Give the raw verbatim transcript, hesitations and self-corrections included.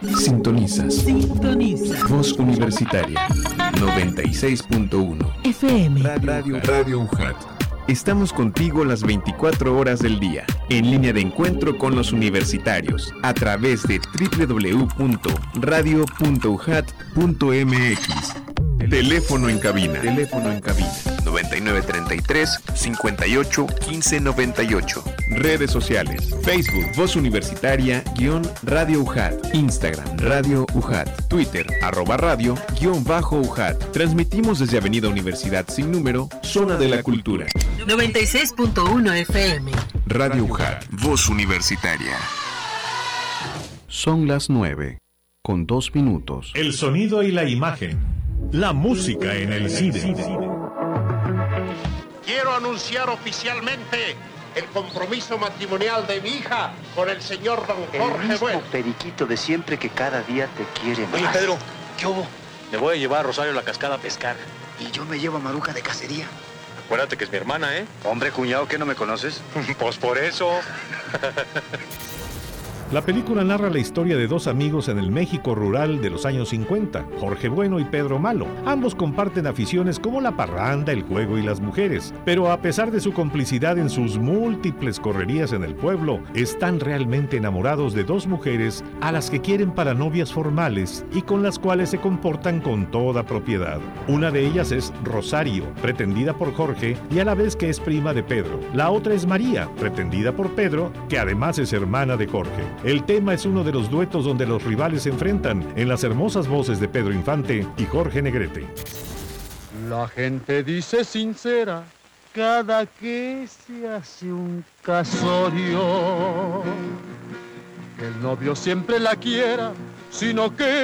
Sintonizas. Sintoniza. Voz Universitaria noventa y seis punto uno F M. Radio, Radio U J A T. Estamos contigo las veinticuatro horas del día, en línea de encuentro con los universitarios, a través de doble u doble u doble u punto radio punto u j a t punto m x. Teléfono en cabina. Teléfono en cabina. noventa y nueve treinta y tres, cincuenta y ocho, quince noventa y ocho. Redes sociales. Facebook, Voz Universitaria, guión Radio U J A T. Instagram, Radio U J A T. Twitter, arroba radio, guión bajo U J A T. Transmitimos desde Avenida Universidad Sin Número, Zona de la Cultura. noventa y seis punto uno F M. Radio U J A T. Voz Universitaria. Son las nueve, con dos minutos. El sonido y la imagen. La música en el cine. Quiero anunciar oficialmente el compromiso matrimonial de mi hija con el señor don Jorge El mismo Bueno. periquito de siempre que cada día te quiere más. Oye, Pedro, ¿qué hubo? Me voy a llevar a Rosario a la cascada a pescar. Y yo me llevo a Maruja de cacería. Acuérdate que es mi hermana, ¿eh? Hombre, cuñado, ¿qué no me conoces? Pues por eso. La película narra la historia de dos amigos en el México rural de los años cincuenta, Jorge Bueno y Pedro Malo. Ambos comparten aficiones como la parranda, el juego y las mujeres, pero a pesar de su complicidad en sus múltiples correrías en el pueblo, están realmente enamorados de dos mujeres a las que quieren para novias formales y con las cuales se comportan con toda propiedad. Una de ellas es Rosario, pretendida por Jorge y a la vez que es prima de Pedro. La otra es María, pretendida por Pedro, que además es hermana de Jorge. El tema es uno de los duetos donde los rivales se enfrentan en las hermosas voces de Pedro Infante y Jorge Negrete. La gente dice sincera cada que se hace un casorio, que el novio siempre la quiera, sino que